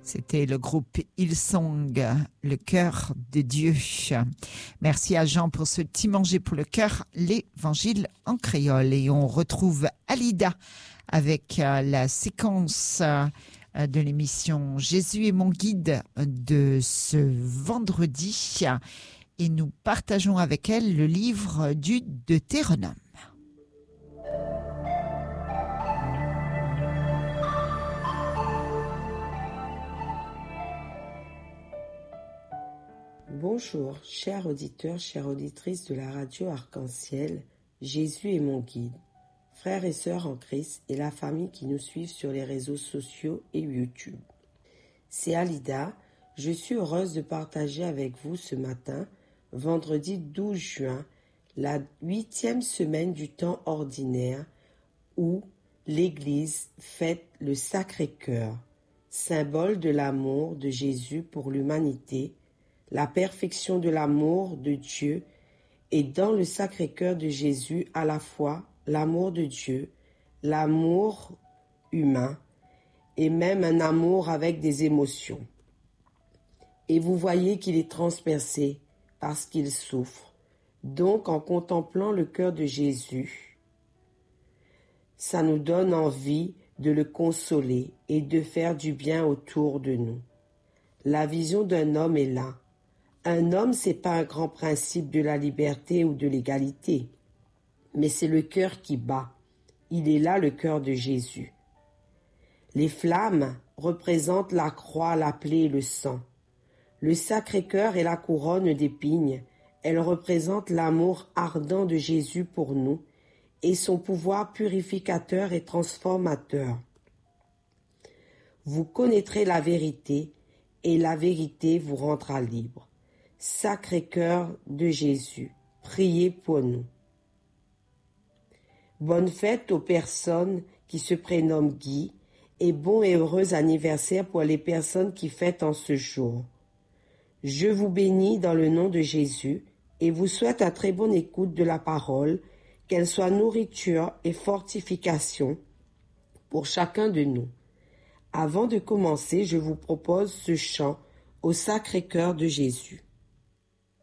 C'était le groupe Hillsong, le cœur de Dieu. Merci à Jean pour ce petit manger pour le cœur, l'évangile en créole. Et on retrouve Alida avec la séquence de l'émission Jésus est mon guide de ce vendredi. Et nous partageons avec elle le livre du Deutéronome. Bonjour, chers auditeurs, chères auditrices de la radio Arc-en-Ciel, Jésus est mon guide, frères et sœurs en Christ et la famille qui nous suivent sur les réseaux sociaux et YouTube. C'est Alida, je suis heureuse de partager avec vous ce matin, vendredi 12 juin, la 8e semaine du temps ordinaire où l'Église fête le Sacré-Cœur, symbole de l'amour de Jésus pour l'humanité, la perfection de l'amour de Dieu et dans le Sacré-Cœur de Jésus à la fois l'amour de Dieu, l'amour humain et même un amour avec des émotions. Et vous voyez qu'il est transpercé parce qu'il souffre. Donc en contemplant le cœur de Jésus, ça nous donne envie de le consoler et de faire du bien autour de nous. La vision d'un homme est là. Un homme, c'est pas un grand principe de la liberté ou de l'égalité, mais c'est le cœur qui bat. Il est là le cœur de Jésus. Les flammes représentent la croix, la plaie et le sang. Le Sacré-Cœur est la couronne d'épines. Elle représente l'amour ardent de Jésus pour nous et son pouvoir purificateur et transformateur. Vous connaîtrez la vérité et la vérité vous rendra libre. Sacré-Cœur de Jésus, priez pour nous. Bonne fête aux personnes qui se prénomment Guy et bon et heureux anniversaire pour les personnes qui fêtent en ce jour. Je vous bénis dans le nom de Jésus et vous souhaite une très bonne écoute de la parole, qu'elle soit nourriture et fortification pour chacun de nous. Avant de commencer, je vous propose ce chant au Sacré-Cœur de Jésus.